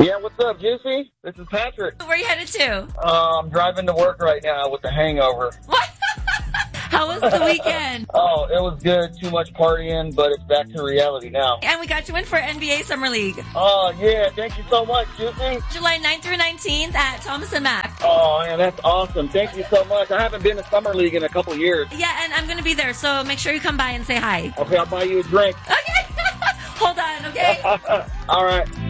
Yeah, what's up, Juicy? This is Patrick. Where are you headed to? I'm driving to work right now with a hangover. What? How was the weekend? Oh, it was good. Too much partying, but it's back to reality now. And we got you in for NBA Summer League. Oh, yeah. Thank you so much, Juicy. July 9th through 19th at Thomas & Mack. Oh, man, that's awesome. Thank you so much. I haven't been to Summer League in a couple years. Yeah, and I'm going to be there, so make sure you come by and say hi. Okay, I'll buy you a drink. Okay. Hold on, okay? All right.